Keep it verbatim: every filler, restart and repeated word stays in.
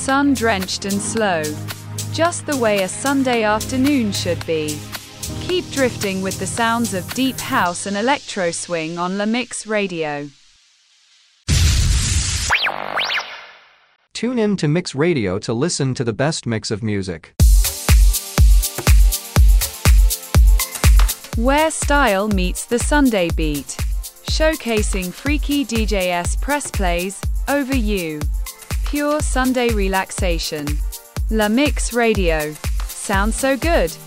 sun-drenched and slow. Just the way a Sunday afternoon should be. Keep drifting with the sounds of deep house and electro swing on La Mix Radio. Tune in to Mix Radio to listen to the best mix of music. Where style meets the Sunday beat. Showcasing freaky D J S press plays, over you. Pure Sunday relaxation. La Mix Radio. Sounds so good.